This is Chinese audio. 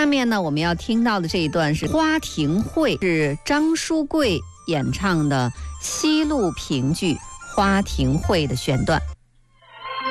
下面呢，我们要听到的这一段是《花亭会》，是张书贵演唱的西路评剧《花亭会》的选段。